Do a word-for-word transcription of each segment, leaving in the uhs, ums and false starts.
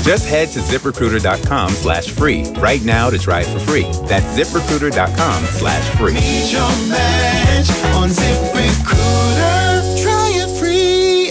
Just head to ZipRecruiter.com slash free right now to try it for free. That's ZipRecruiter.com slash free. Meet your match on ZipRecruiter. Try it free.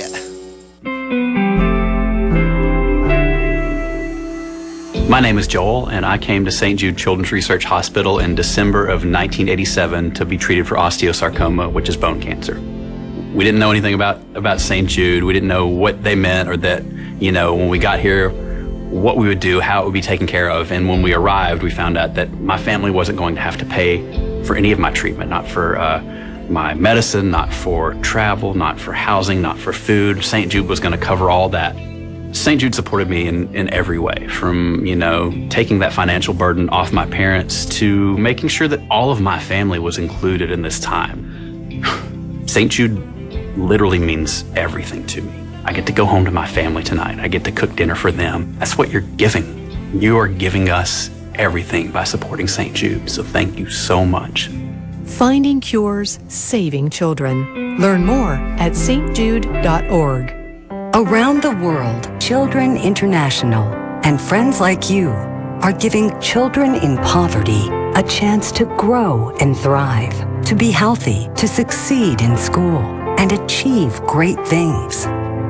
My name is Joel, and I came to Saint Jude Children's Research Hospital in December of nineteen eighty-seven to be treated for osteosarcoma, which is bone cancer. We didn't know anything about, about Saint Jude. We didn't know what they meant, or that, you know, when we got here, what we would do, how it would be taken care of. And when we arrived, we found out that my family wasn't going to have to pay for any of my treatment, not for uh, my medicine, not for travel, not for housing, not for food. Saint Jude was going to cover all that. Saint Jude supported me in, in every way, from, you know, taking that financial burden off my parents to making sure that all of my family was included in this time. Saint Jude literally means everything to me. I get to go home to my family tonight. I get to cook dinner for them. That's what you're giving. You are giving us everything by supporting Saint Jude. So thank you so much. Finding cures, saving children. Learn more at s t jude dot org. Around the world, Children International and friends like you are giving children in poverty a chance to grow and thrive, to be healthy, to succeed in school, and achieve great things.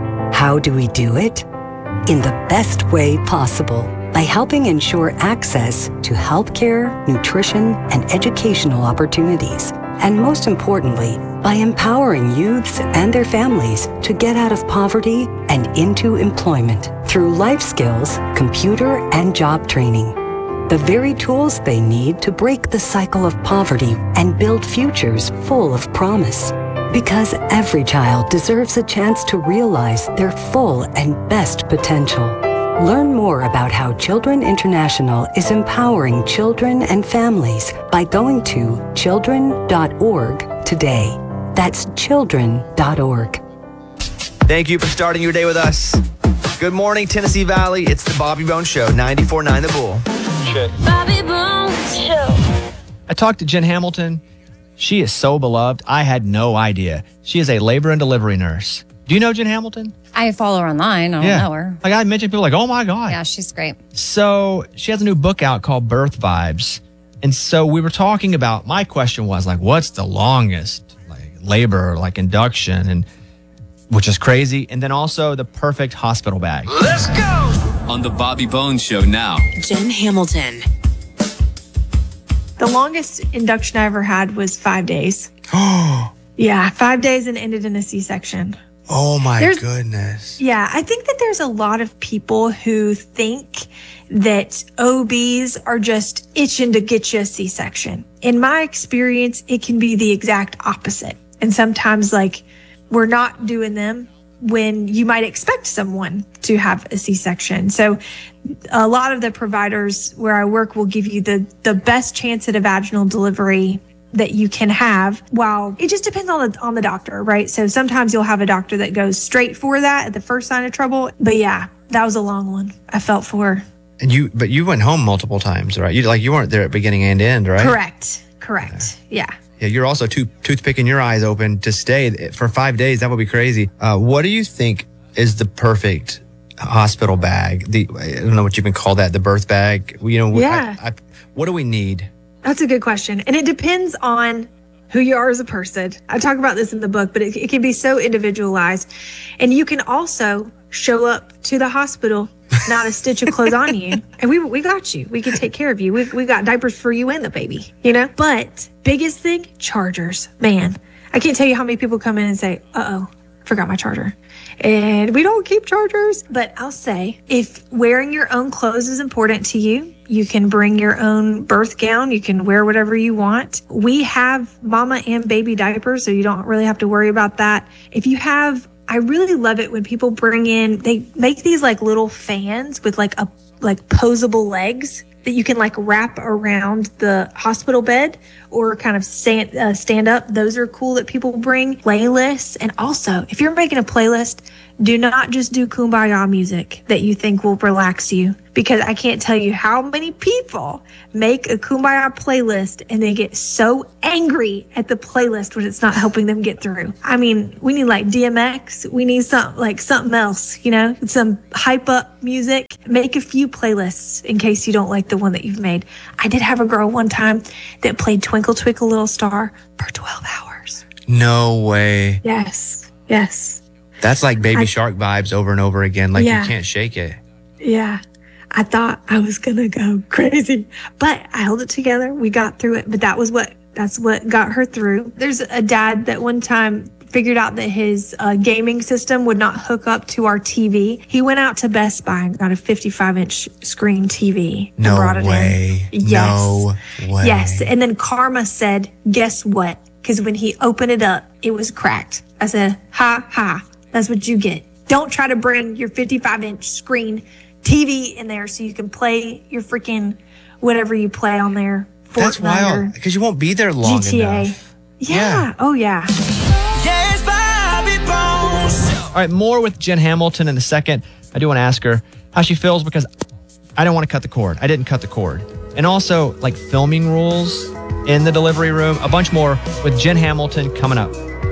How do we do it? In the best way possible, by helping ensure access to healthcare, nutrition, and educational opportunities. And most importantly, by empowering youths and their families to get out of poverty and into employment through life skills, computer, and job training. The very tools they need to break the cycle of poverty and build futures full of promise. Because every child deserves a chance to realize their full and best potential. Learn more about how Children International is empowering children and families by going to children dot org today. That's children dot org. Thank you for starting your day with us. Good morning, Tennessee Valley. It's the Bobby Bones Show, ninety-four point nine The Bull. Shit. Bobby Bones Show. I talked to Jen Hamilton. She is so beloved. I had no idea. She is a labor and delivery nurse. Do you know Jen Hamilton? I follow her online. I don't yeah. know her. Like I mentioned, people are like, oh my God. Yeah, she's great. So she has a new book out called Birth Vibes. And so we were talking about, my question was like, what's the longest like labor, like induction, and which is crazy. And then also the perfect hospital bag. Let's go! On the Bobby Bones Show now. Jen Hamilton. The longest induction I ever had was five days. Yeah, five days and ended in a C-section. Oh my There's, goodness. Yeah, I think that there's a lot of people who think that O Bs are just itching to get you a C-section. In my experience, it can be the exact opposite. And sometimes, like, we're not doing them when you might expect someone to have a C-section. So a lot of the providers where I work will give you the, the best chance at a vaginal delivery that you can have. While it just depends on the, on the doctor, right? So sometimes you'll have a doctor that goes straight for that at the first sign of trouble. But yeah, that was a long one. I felt for. And you, but you went home multiple times, right? You like you weren't there at beginning and end, right? Correct. Correct. Yeah. yeah. Yeah, you're also too, toothpicking your eyes open to stay for five days. That would be crazy. Uh, what do you think is the perfect hospital bag? The I don't know what you can call that, the birth bag. You know, yeah. I, I, what do we need? That's a good question. And it depends on who you are as a person. I talk about this in the book, but it, it can be so individualized. And you can also show up to the hospital, not a stitch of clothes on you. And we we got you. We can take care of you. We we got diapers for you and the baby, you know? But biggest thing, chargers. Man, I can't tell you how many people come in and say, uh-oh, forgot my charger. And we don't keep chargers. But I'll say, if wearing your own clothes is important to you, you can bring your own birth gown. You can wear whatever you want. We have mama and baby diapers, so you don't really have to worry about that. If you have, I really love it when people bring in, they make these like little fans with like a like posable legs that you can like wrap around the hospital bed or kind of stand, uh, stand up. Those are cool that people bring. Playlists. And also, if you're making a playlist, Do not just do kumbaya music that you think will relax you, because I can't tell you how many people make a kumbaya playlist and they get so angry at the playlist when it's not helping them get through. I mean, we need like D M X. We need something like something else, you know, some hype up music. Make a few playlists in case you don't like the one that you've made. I did have a girl one time that played Twinkle Twinkle Little Star for twelve hours. No way. Yes. Yes. That's like Baby I- Shark vibes over and over again. Like Yeah. you can't shake it. Yeah. I thought I was going to go crazy, but I held it together. We got through it, but that was what, that's what got her through. There's a dad that one time figured out that his uh, gaming system would not hook up to our T V. He went out to Best Buy and got a fifty-five inch screen T V. and No brought it way. In. Yes. No way. Yes. And then Karma said, guess what? Because when he opened it up, it was cracked. I said, ha, ha. That's what you get. Don't try to bring your fifty-five inch screen T V in there so you can play your freaking whatever you play on there. That's Fortnite wild or because you won't be there long G T A. enough. Yeah. Yeah. Oh, yeah. Yes, Bobby Bones. All right, more with Jen Hamilton in a second. I do want to ask her how she feels because I don't want to cut the cord. I didn't cut the cord. And also, like filming rules in the delivery room. A bunch more with Jen Hamilton coming up.